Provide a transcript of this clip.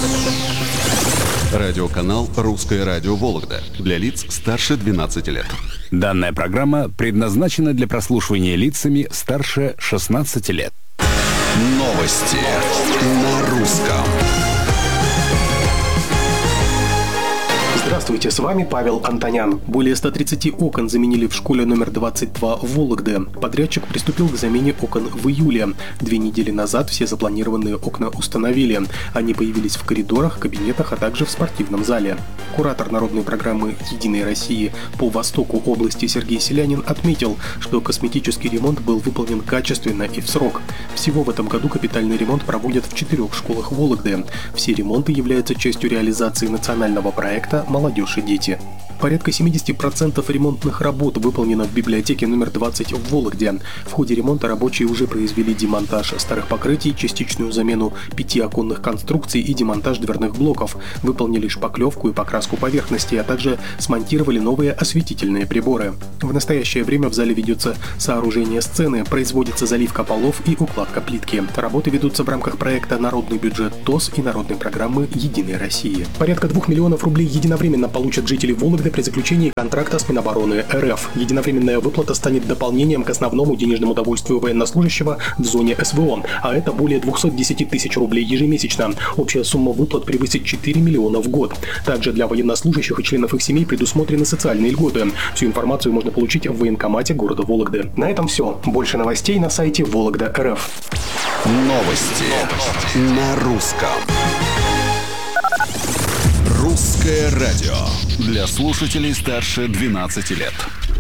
Радиоканал «Русское радио Вологда» для лиц старше 12 лет. Данная программа предназначена для прослушивания лицами старше 16 лет. Новости на русском. Здравствуйте, с вами Павел Антонян. Более 130 окон заменили в школе номер 22 в Вологде. Подрядчик приступил к замене окон в июле. 2 недели назад все запланированные окна установили. Они появились в коридорах, кабинетах, а также в спортивном зале. Куратор народной программы «Единой России» по востоку области Сергей Селянин отметил, что косметический ремонт был выполнен качественно и в срок. Всего в этом году капитальный ремонт проводят в 4 школах Вологды. Все ремонты являются частью реализации национального проекта «Молодежь и дети». Порядка 70% ремонтных работ выполнено в библиотеке номер 20 в Вологде. В ходе ремонта рабочие уже произвели демонтаж старых покрытий, частичную замену 5 оконных конструкций и демонтаж дверных блоков, выполнили шпаклевку и покраску поверхности, а также смонтировали новые осветительные приборы. В настоящее время в зале ведется сооружение сцены, производится заливка полов и укладка плитки. Работы ведутся в рамках проекта «Народный бюджет ТОС» и народной программы «Единой России». Порядка 2 миллионов рублей единовременно получат жители Вологды при заключении контракта с Минобороны РФ. Единовременная выплата станет дополнением к основному денежному удовольствию военнослужащего в зоне СВО, а это более 210 тысяч рублей ежемесячно. Общая сумма выплат превысит 4 миллиона в год. Также для военнослужащих и членов их семей предусмотрены социальные льготы. Всю информацию можно получить в военкомате города Вологды. На этом все. Больше новостей на сайте Вологда.РФ. Новости на русском. Русское радио для слушателей старше 12 лет.